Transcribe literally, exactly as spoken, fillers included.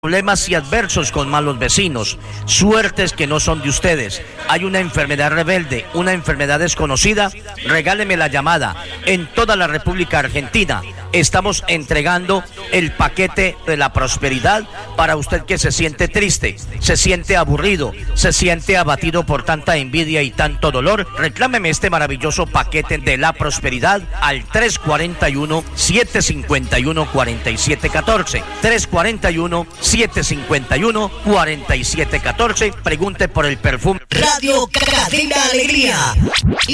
Problemas y adversos con malos vecinos, suertes que no son de ustedes, hay una enfermedad rebelde, una enfermedad desconocida, regáleme la llamada. En toda la República Argentina estamos entregando el paquete de la prosperidad para usted que se siente triste, se siente aburrido, se siente abatido por tanta envidia y tanto dolor. Reclámeme este maravilloso paquete de la prosperidad al tres cuatro uno, siete cinco uno, cuatro siete uno cuatro, tres cuatro uno, siete cinco uno, cuatro siete uno cuatro. Pregunte por el perfume Radio Cadena Alegría.